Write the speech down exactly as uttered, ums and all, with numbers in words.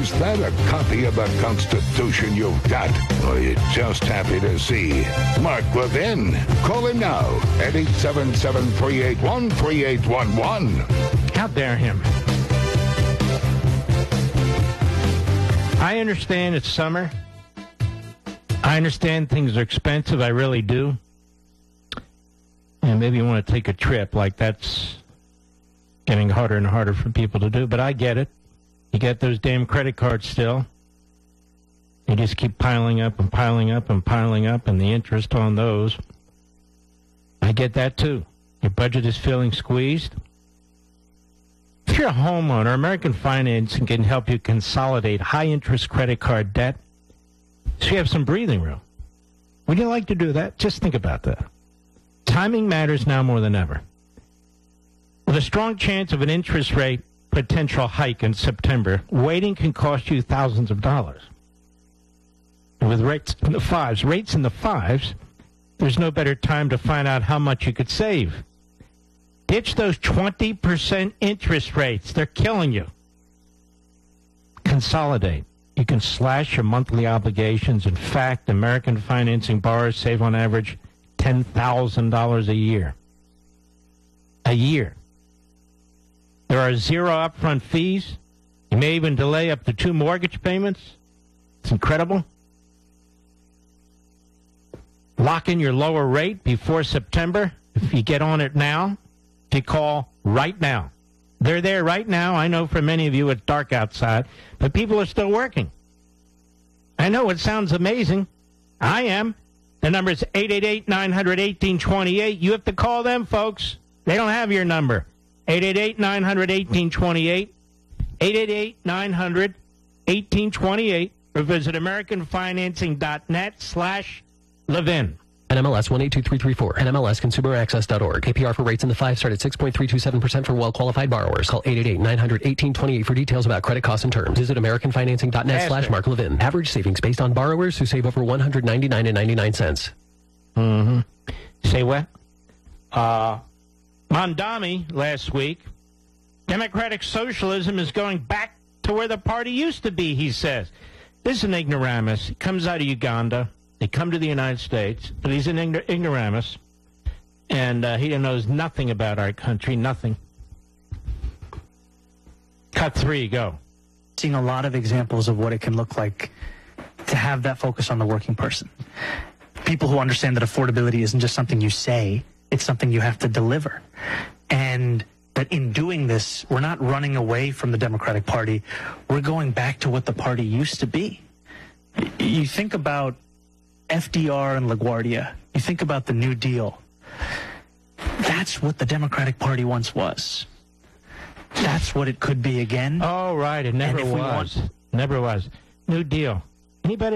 Is that a copy of the Constitution you've got? Or are you just happy to see Mark Levin? Call him now at eight seven seven, three eight one, three eight one one. How dare him? I understand it's summer. I understand things are expensive. I really do. And maybe you want to take a trip. Like, that's getting harder and harder for people to do. But I get it. You get those damn credit cards still. They just keep piling up and piling up and piling up, and the interest on those. I get that, too. Your budget is feeling squeezed. If you're a homeowner, American Financing can help you consolidate high-interest credit card debt so you have some breathing room. Would you like to do that? Just think about that. Timing matters now more than ever. With a strong chance of an interest rate potential hike in September, waiting can cost you thousands of dollars. And with rates in the fives, rates in the fives, there's no better time to find out how much you could save. Ditch those twenty percent interest rates. They're killing you. Consolidate. You can slash your monthly obligations. In fact, American Financing borrowers save on average ten thousand dollars a year. A year. There are zero upfront fees. You may even delay up to two mortgage payments. It's incredible. Lock in your lower rate before September if you get on it now. If you call right now. They're there right now. I know for many of you it's dark outside, but people are still working. I know it sounds amazing. I am. The number is eight eight eight, nine hundred, eighteen twenty-eight. You have to call them, folks. They don't have your number. eight eight eight, nine hundred, eighteen twenty-eight. eight eight eight, nine hundred, eighteen twenty-eight. Or visit americanfinancing.net slash Levin. N M L S one eight two three three four. N M L S consumer access dot org. A P R for rates in the five start at six point three two seven percent for well-qualified borrowers. Call eight eight eight, nine hundred, eighteen twenty-eight for details about credit costs and terms. Visit americanfinancing.net slash Mark Levin. Average savings based on borrowers who save over one hundred ninety-nine dollars and ninety-nine cents. Mm-hmm. Say what? Uh, Mondami last week. Democratic socialism is going back to where the party used to be, he says. This is an ignoramus. He comes out of Uganda. They come to the United States, but he's an ignor- ignoramus, and uh, he knows nothing about our country, nothing. Cut three, go. Seeing a lot of examples of what it can look like to have that focus on the working person. People who understand that affordability isn't just something you say, it's something you have to deliver. And that in doing this, we're not running away from the Democratic Party. We're going back to what the party used to be. You think about F D R and LaGuardia. You think about the New Deal. That's what the Democratic Party once was. That's what it could be again. Oh, right. It never was. Want- want- never was. New Deal. Anybody